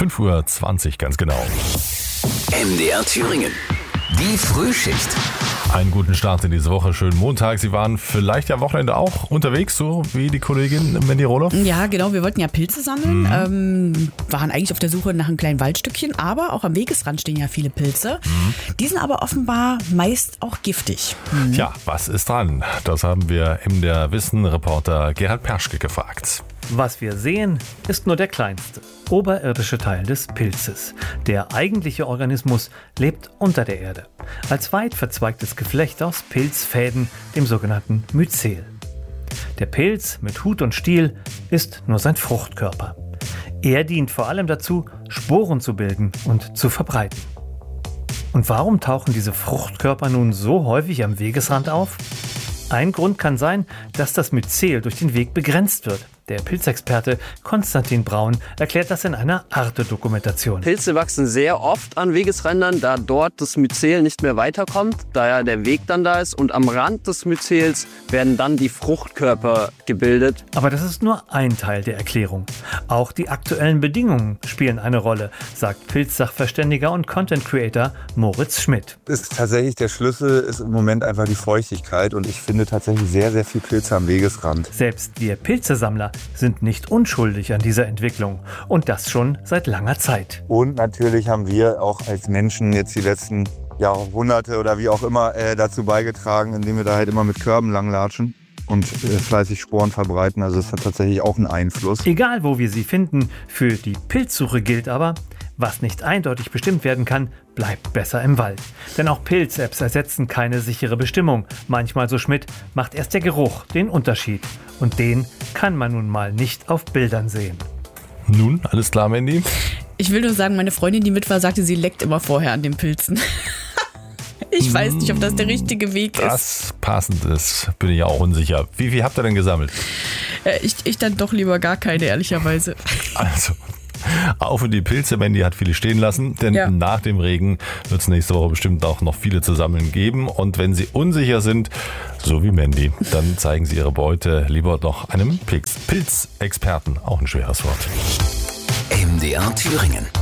5:20 Uhr ganz genau. MDR Thüringen. Die Frühschicht. Einen guten Start in diese Woche. Schönen Montag. Sie waren vielleicht am Wochenende auch unterwegs, so wie die Kollegin Mandy Roloff? Ja, genau. Wir wollten ja Pilze sammeln. Waren eigentlich auf der Suche nach einem kleinen Waldstückchen, aber auch am Wegesrand stehen ja viele Pilze. Die sind aber offenbar meist auch giftig. Tja, was ist dran? Das haben wir MDR Wissen-Reporter Gerhard Perschke gefragt. Was wir sehen, ist nur der kleinste, oberirdische Teil des Pilzes. Der eigentliche Organismus lebt unter der Erde, als weit verzweigtes Geflecht aus Pilzfäden, dem sogenannten Myzel. Der Pilz mit Hut und Stiel ist nur sein Fruchtkörper. Er dient vor allem dazu, Sporen zu bilden und zu verbreiten. Und warum tauchen diese Fruchtkörper nun so häufig am Wegesrand auf? Ein Grund kann sein, dass das Myzel durch den Weg begrenzt wird. Der Pilzexperte Konstantin Braun erklärt das in einer Arte-Dokumentation. Pilze wachsen sehr oft an Wegesrändern, da dort das Myzel nicht mehr weiterkommt, da ja der Weg dann da ist. Und am Rand des Myzels werden dann die Fruchtkörper gebildet. Aber das ist nur ein Teil der Erklärung. Auch die aktuellen Bedingungen spielen eine Rolle, sagt Pilzsachverständiger und Content-Creator Moritz Schmidt. Ist tatsächlich der Schlüssel ist im Moment einfach die Feuchtigkeit und ich finde tatsächlich sehr, sehr viel Pilze am Wegesrand. Selbst wir Pilzesammler sind nicht unschuldig an dieser Entwicklung und das schon seit langer Zeit. Und natürlich haben wir auch als Menschen jetzt die letzten Jahrhunderte oder wie auch immer dazu beigetragen, indem wir da halt immer mit Körben langlatschen und fleißig Sporen verbreiten. Also es hat tatsächlich auch einen Einfluss. Egal, wo wir sie finden, für die Pilzsuche gilt aber, was nicht eindeutig bestimmt werden kann, bleibt besser im Wald. Denn auch Pilz-Apps ersetzen keine sichere Bestimmung. Manchmal, so Schmidt, macht erst der Geruch den Unterschied. Und den kann man nun mal nicht auf Bildern sehen. Nun, alles klar, Mandy? Ich will nur sagen, meine Freundin, die mit war, sagte, sie leckt immer vorher an den Pilzen. Ich weiß nicht, ob das der richtige Weg ist. Das passend ist, bin ich auch unsicher. Wie viel habt ihr denn gesammelt? Ich dann doch lieber gar keine, ehrlicherweise. Also, auf in die Pilze. Mandy hat viele stehen lassen, denn nach dem Regen wird es nächste Woche bestimmt auch noch viele zu sammeln geben. Und wenn Sie unsicher sind, so wie Mandy, dann zeigen Sie Ihre Beute lieber noch einem Pilzexperten. Auch ein schweres Wort. MDR Thüringen.